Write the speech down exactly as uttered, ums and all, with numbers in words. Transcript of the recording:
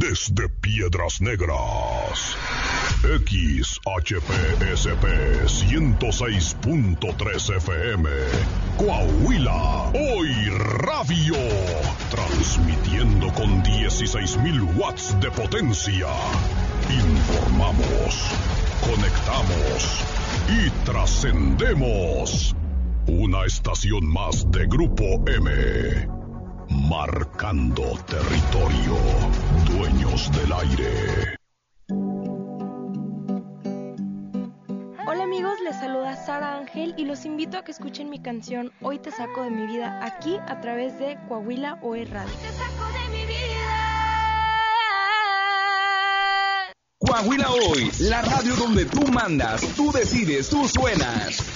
desde Piedras Negras. X H P S P ciento seis punto tres F M, Coahuila, hoy radio, transmitiendo con dieciséis mil watts de potencia. Informamos, conectamos y trascendemos. Una estación más de Grupo M, marcando territorio, dueños del aire. Hola amigos, les saluda Sara Ángel y los invito a que escuchen mi canción Hoy te saco de mi vida, aquí a través de Coahuila Hoy Radio. Hoy te saco de mi vida. Coahuila Hoy, la radio donde tú mandas, tú decides, tú suenas.